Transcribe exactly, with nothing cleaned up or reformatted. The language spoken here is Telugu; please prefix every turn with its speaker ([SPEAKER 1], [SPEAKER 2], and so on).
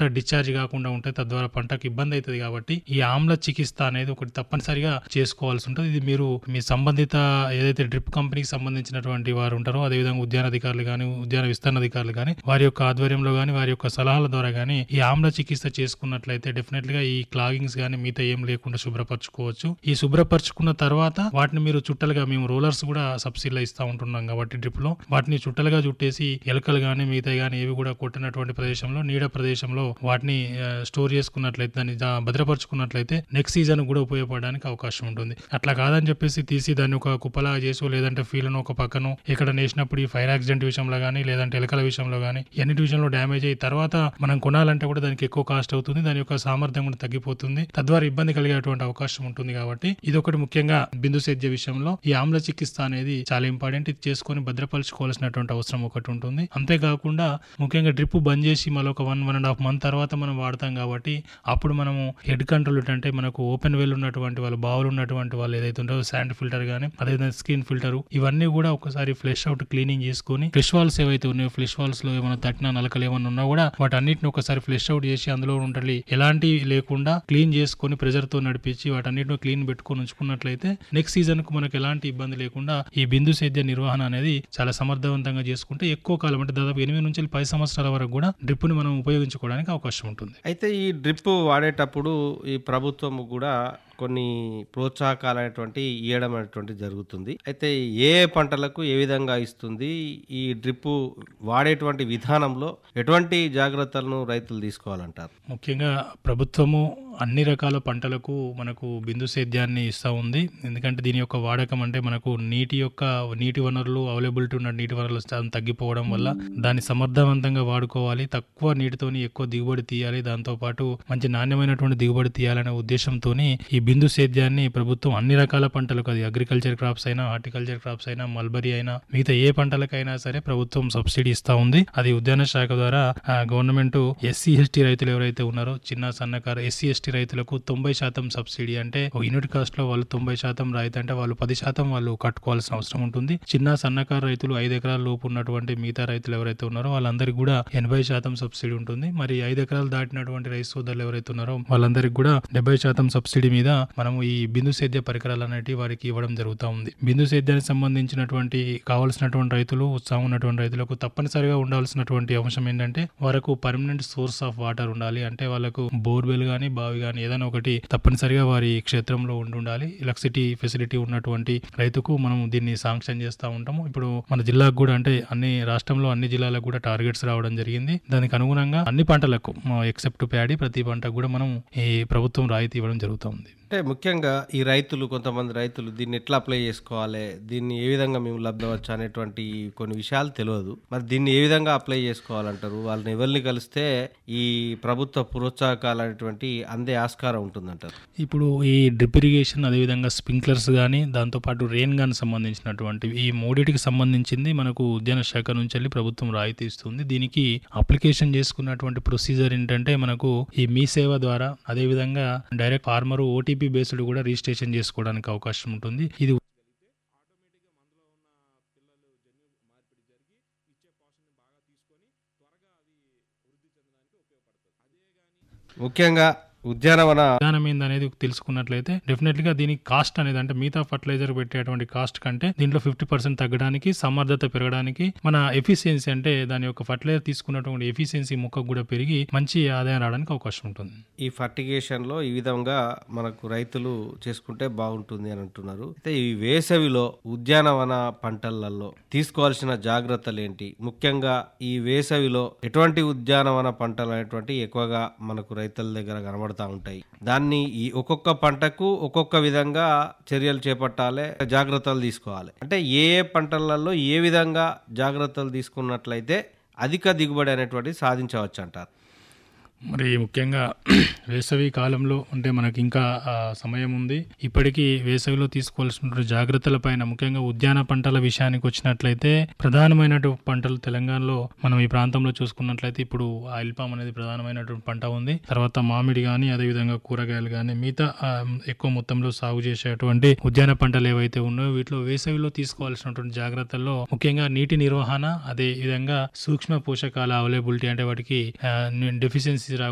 [SPEAKER 1] వాటర్ డిశ్చార్జ్ కాకుండా ఉంటాయి, తద్వారా పంటకు ఇబ్బంది అవుతుంది. కాబట్టి ఈ ఆమ్ల చికిత్స అనేది ఒకటి తప్పనిసరిగా చేసుకోవాల్సి ఉంటుంది. ఇది మీరు మీ సంబంధిత ఏదైతే డ్రిప్ కంపెనీకి సంబంధించినటువంటి వారు ఉంటారో, అదేవిధంగా ఉద్యాన అధికారులు కానీ ఉద్యాన విస్తరణ అధికారులు కానీ వారి యొక్క ఆధ్వర్యంలో కానీ వారి యొక్క సలహాల ద్వారా కానీ ఈ ఆమ్ల చికిత్స చేసుకున్నట్లయితే డెఫినెట్ గా ఈ క్లాగింగ్స్ కానీ మిగతా ఏం లేకుండా శుభ్రపరచుకోవచ్చు. ఈ శుభ్రపరచుకున్న తర్వాత వాటిని మీరు చుట్టలుగా, మేము రోలర్స్ కూడా సబ్సిడీలో ఇస్తా ఉంటున్నాం కాబట్టి డ్రిప్ లో వాటిని చుట్టలుగా చుట్టేసి ఎలకలు కానీ మిగతా కానీ ఏవి కూడా కొట్టినటువంటి ప్రదేశంలో, నీడ ప్రదేశంలో వాటిని స్టోర్ చేసుకున్నట్లయితే, దాన్ని భద్రపరచుకున్నట్లయితే నెక్స్ట్ సీజన్ కూడా ఉపయోగపడడానికి అవకాశం ఉంటుంది. అట్లా కాదని చెప్పేసి తీసి దాన్ని ఒక కుప్పలా చేసో లేదంటే ఫీల్డ్ ఒక పక్కన ఎక్కడ నేసినప్పుడు ఈ ఫైర్ యాక్సిడెంట్ విషయంలో కానీ లేదంటే ఎలకల విషయంలో కానీ ఎన్నిటి విషయంలో డ్యామేజ్ అయ్యి తర్వాత మనం కొనాలంటే కూడా దానికి ఎక్కువ కాస్ట్ అవుతుంది, దాని యొక్క సామర్థ్యం కూడా తగ్గిపోతుంది, తద్వారా ఇబ్బంది కలిగేటువంటి అవకాశం ఉంటుంది. కాబట్టి ఇది ఒకటి ముఖ్యంగా బిందు సేద్య విషయంలో ఈ ఆమ్ల చికిత్స అనేది చాలా ఇంపార్టెంట్. ఇది చేసుకొని భద్రపరచుకోవాల్సినటువంటి అవసరం ఒకటి ఉంటుంది. అంతేకాకుండా ముఖ్యంగా డ్రిప్ బంద్ చేసి మళ్ళీ ఒక one one and half month తర్వాత మనం వాడతాం కాబట్టి అప్పుడు మనము హెడ్ కంట్రోల్ అంటే మనకు ఓపెన్ వెల్ ఉన్నటువంటి వాళ్ళు, బావులు ఉన్నటువంటి వాళ్ళు ఏదైతే ఉంటారో శాండ్ ఫిల్టర్ కానీ అదేవిధంగా స్క్రీన్ ఫిల్టర్ ఇవన్నీ కూడా ఒకసారి ఫ్లెష్ అవుట్ క్లీనింగ్ చేసుకొని ఫ్లెష్ వాల్స్ ఏవైతే ఉన్నాయో ఫ్లెష్ వాల్స్ లో ఏమైనా తట్టిన నలకలు ఏమైనా ఉన్నా కూడా వాటన్నిటిని ఒకసారి ఫ్లెష్ అవుట్ చేసి అందులో ఉండాలి ఎలాంటి లేకుండా క్లీన్ చేసుకొని ప్రెజర్ తో నడిపించి వాటన్నిటిని క్లీన్ పెట్టుకొని ఉంచుకున్నట్లయితే నెక్స్ట్ సీజన్ కు మనకు ఎలాంటి ఇబ్బంది లేకుండా ఈ బిందు సేద్య నిర్వహణ అనేది చాలా సమర్థవంతంగా చేసుకుంటే ఎక్కువ కాలం అంటే దాదాపు ఎనిమిది నుంచి పది సంవత్సరాల వరకు కూడా డ్రిప్ ని మనం ఉపయోగించుకోవడానికి అవకాశం ఉంటుంది.
[SPEAKER 2] అయితే ఈ డ్రిప్ వాడేటప్పుడు ఈ ప్రభుత్వం కూడా కొన్ని ప్రోత్సాహకాలు అనేటువంటి ఇవ్వడం అనేటువంటి జరుగుతుంది. అయితే ఏ పంటలకు ఏ విధంగా ఇస్తుంది, ఈ డ్రిప్ వాడేటువంటి విధానంలో ఎటువంటి జాగ్రత్తలను రైతులు తీసుకోవాలంటారు?
[SPEAKER 1] ముఖ్యంగా ప్రభుత్వము అన్ని రకాల పంటలకు మనకు బిందు సేద్యాన్ని ఇస్తూ ఉంది. ఎందుకంటే దీని యొక్క వాడకం అంటే మనకు నీటి యొక్క నీటి వనరులు అవైలబిలిటీ ఉన్న నీటి వనరులు తగ్గిపోవడం వల్ల దాన్ని సమర్థవంతంగా వాడుకోవాలి, తక్కువ నీటితోని ఎక్కువ దిగుబడి తీయాలి, దాంతో పాటు మంచి నాణ్యమైనటువంటి దిగుబడి తీయాలనే ఉద్దేశంతో ఈ బిందు సేద్యాన్ని ప్రభుత్వం అన్ని రకాల పంటలకు, అది అగ్రికల్చర్ క్రాప్స్ అయినా హార్టికల్చర్ క్రాప్స్ అయినా మల్బరీ అయినా మిగతా ఏ పంటలకైనా సరే ప్రభుత్వం సబ్సిడీ ఇస్తా ఉంది. అది ఉద్యాన శాఖ ద్వారా గవర్నమెంట్ ఎస్సీ ఎస్టీ రైతులు ఎవరైతే ఉన్నారో చిన్న సన్నకారు ఎస్సీ ఎస్టీ రైతులకు తొంభై శాతం సబ్సిడీ అంటే యూనిట్ కాస్ట్ లో వాళ్ళు తొంభై శాతం రాయితీ అంటే వాళ్ళు పది శాతం వాళ్ళు కట్టుకోవాల్సిన అవసరం ఉంటుంది. చిన్న సన్నకారు రైతులు ఐదు ఎకరాల లోపు ఉన్నటువంటి మిగతా రైతులు ఎవరైతే ఉన్నారో వాళ్ళందరికీ కూడా ఎనభై శాతం సబ్సిడీ ఉంటుంది. మరి ఐదు ఎకరాలు దాటినటువంటి రైతు సోదరులు ఎవరైతే ఉన్నారో వాళ్ళందరికీ కూడా డెబ్బై శాతం సబ్సిడీ మీద మనము ఈ బిందు సేద్య పరికరాలు అనేవి వారికి ఇవ్వడం జరుగుతూ ఉంది. బిందు సేద్యానికి సంబంధించినటువంటి కావాల్సినటువంటి రైతులు, ఉత్సాహం ఉన్నటువంటి రైతులకు తప్పనిసరిగా ఉండాల్సినటువంటి అంశం ఏంటంటే వారికి పర్మనెంట్ సోర్స్ ఆఫ్ వాటర్ ఉండాలి. అంటే వాళ్ళకు బోర్వెల్ గానీ బావి గానీ ఏదైనా ఒకటి తప్పనిసరిగా వారి క్షేత్రంలో ఉండి ఉండాలి. ఎలక్ట్రిసిటీ ఫెసిలిటీ ఉన్నటువంటి రైతుకు మనం దీన్ని శాంక్షన్ చేస్తూ ఉంటాము. ఇప్పుడు మన జిల్లాకు కూడా అంటే అన్ని రాష్ట్రంలో అన్ని జిల్లాలకు కూడా టార్గెట్స్ రావడం జరిగింది. దానికి అనుగుణంగా అన్ని పంటలకు ఎక్సెప్ట్ ప్యాడీ ప్రతి పంటకు కూడా మనం ఈ ప్రభుత్వం రాయితీ ఇవ్వడం జరుగుతుంది.
[SPEAKER 2] అంటే ముఖ్యంగా ఈ రైతులు, కొంతమంది రైతులు దీన్ని ఎట్లా అప్లై చేసుకోవాలి, దీన్ని ఏ విధంగా మేము లబ్ధవచ్చు అనేటువంటి కొన్ని విషయాలు తెలియదు. మరి దీన్ని ఏ విధంగా అప్లై చేసుకోవాలంటారు? వాళ్ళని ఎవరిని కలిస్తే ఈ ప్రభుత్వ ప్రోత్సాహకాలు అనేటువంటి అందే ఆస్కారం ఉంటుందంటారు?
[SPEAKER 1] ఇప్పుడు ఈ డ్రిప్ ఇరిగేషన్ అదేవిధంగా స్ప్రింక్లర్స్ కానీ దాంతోపాటు రెయిన్ గన్ సంబంధించినటువంటి ఈ మూడింటికి సంబంధించింది మనకు ఉద్యాన శాఖ నుంచి వెళ్ళి ప్రభుత్వం రాయితీ ఇస్తుంది. దీనికి అప్లికేషన్ చేసుకున్నటువంటి ప్రొసీజర్ ఏంటంటే మనకు ఈ మీ సేవ ద్వారా అదేవిధంగా డైరెక్ట్ ఫార్మర్ ఓటీపీ బేస్డ్ కూడా రిజిస్ట్రేషన్ చేసుకోవడానికి అవకాశం ఉంటుంది. ఇది
[SPEAKER 2] ముఖ్యంగా ఉద్యానవన
[SPEAKER 1] విధానం ఏందనేది తెలుసుకున్నట్లయితే డెఫినెట్లీ గా దీనికి కాస్ట్ అనేది అంటే మిగతా ఫర్టిలైజర్ పెట్టేటువంటి కాస్ట్ కంటే దీంట్లో ఫిఫ్టీ పర్సెంట్ తగ్గడానికి, సమర్థత పెరగడానికి, మన ఎఫిషియన్సీ అంటే దాని యొక్క ఫర్టిలైజర్ తీసుకున్నటువంటి ఎఫిషియన్సీ మొక్కకు కూడా పెరిగి మంచి ఆదాయం రావడానికి అవకాశం ఉంటుంది.
[SPEAKER 2] ఈ ఫర్టిగేషన్ లో ఈ విధంగా మనకు రైతులు చేసుకుంటే బాగుంటుంది అని అంటున్నారు. అయితే ఈ వేసవిలో ఉద్యానవన పంటలలో తీసుకోవాల్సిన జాగ్రత్తలు ఏంటి? ముఖ్యంగా ఈ వేసవిలో ఎటువంటి ఉద్యానవన పంటలు అనేటువంటి ఎక్కువగా మనకు రైతుల దగ్గర కనబడుతుంది ఉంటాయి. దాన్ని ఈ ఒక్కొక్క పంటకు ఒక్కొక్క విధంగా చర్యలు చేపట్టాలి, జాగ్రత్తలు తీసుకోవాలి. అంటే ఏ ఏ పంటలలో ఏ విధంగా జాగ్రత్తలు తీసుకున్నట్లయితే అధిక దిగుబడి అనేటువంటి సాధించవచ్చు అంటారు?
[SPEAKER 1] మరి ముఖ్యంగా వేసవి కాలంలో అంటే మనకి ఇంకా సమయం ఉంది. ఇప్పటికీ వేసవిలో తీసుకోవాల్సిన జాగ్రత్తల పైన ముఖ్యంగా ఉద్యాన పంటల విషయానికి వచ్చినట్లయితే ప్రధానమైనటువంటి పంటలు తెలంగాణలో మనం ఈ ప్రాంతంలో చూసుకున్నట్లయితే ఇప్పుడు ఆయిల్ పామ్ అనేది ప్రధానమైనటువంటి పంట ఉంది. తర్వాత మామిడి కానీ అదేవిధంగా కూరగాయలు కానీ మిగతా ఎక్కువ మొత్తంలో సాగు చేసేటువంటి ఉద్యాన పంటలు ఏవైతే ఉన్నాయో వీటిలో వేసవిలో తీసుకోవాల్సినటువంటి జాగ్రత్తల్లో ముఖ్యంగా నీటి నిర్వహణ, అదే విధంగా సూక్ష్మ పోషకాల అవైలబిలిటీ అంటే వాటికి డెఫిషియన్సీ